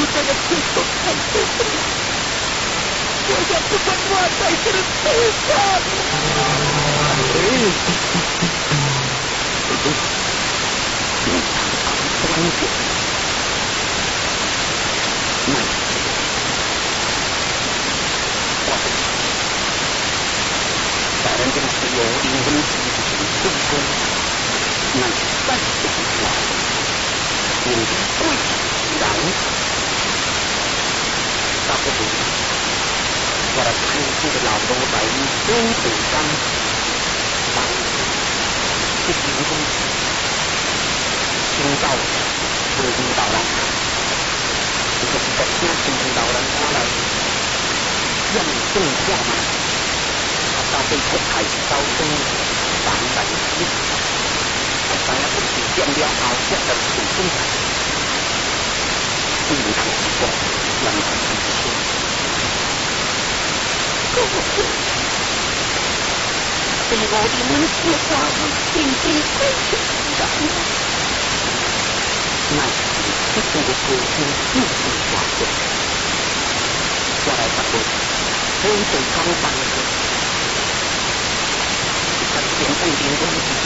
这个气球太重了，我想不管我在这里受伤。大人真是有灵魂体中功，乃三种话，你贵然。大不如我来看这个老头来东北山，当这灵魂听到是领导人，这个是个听领导人他来认证下来。到被迫开始招生，当然是，当然不是见了后这个处境，并不是说让他自己说，够不够？对我的们说话我天天亏欠的，那是这个沟通不是话的，我来把我非常方法的。前辈灵魂